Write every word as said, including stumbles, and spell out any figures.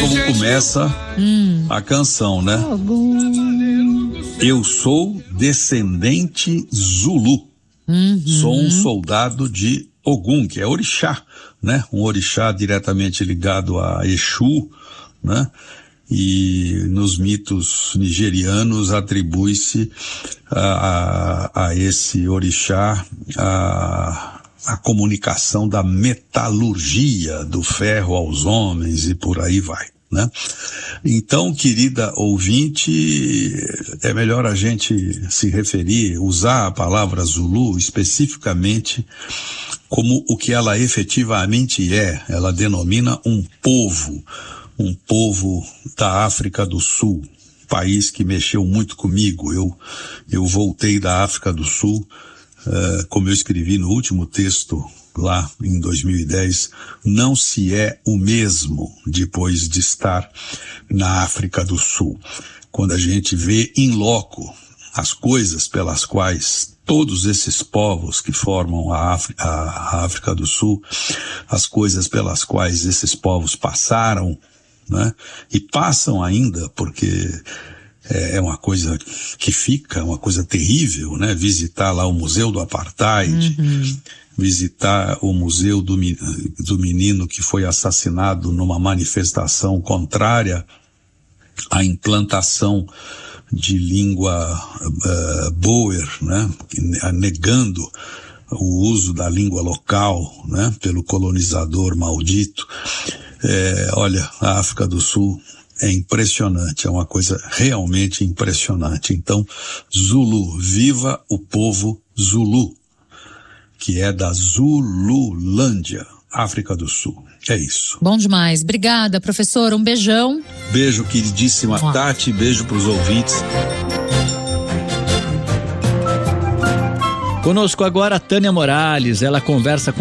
como começa hum. a canção, né? Eu sou descendente Zulu. Uhum. Sou um soldado de Ogum, que é orixá, né? Um orixá diretamente ligado a Exu, né? E nos mitos nigerianos atribui-se a, a, a esse orixá a, a comunicação da metalurgia do ferro aos homens e por aí vai, né? Então, querida ouvinte, é melhor a gente se referir, usar a palavra Zulu especificamente como o que ela efetivamente é. Ela denomina um povo, um povo da África do Sul, país que mexeu muito comigo. Eu, eu voltei da África do Sul, uh, como eu escrevi no último texto lá em dois mil e dez, não se é o mesmo depois de estar na África do Sul. Quando a gente vê in loco as coisas pelas quais todos esses povos que formam a África, a África do Sul, as coisas pelas quais esses povos passaram, né? E passam ainda, porque é uma coisa que fica, uma coisa terrível, né? Visitar lá o Museu do Apartheid, uhum. visitar o Museu do, do Menino que foi assassinado numa manifestação contrária à implantação de língua uh, Boer, né? Negando o uso da língua local, né? Pelo colonizador maldito. É, olha, a África do Sul é impressionante, é uma coisa realmente impressionante. Então, Zulu, viva o povo Zulu, que é da Zululândia, África do Sul. É isso. Bom demais. Obrigada, professor. Um beijão. Beijo, queridíssima Uau. Tati. Beijo para os ouvintes. Conosco agora a Tânia Morales. Ela conversa com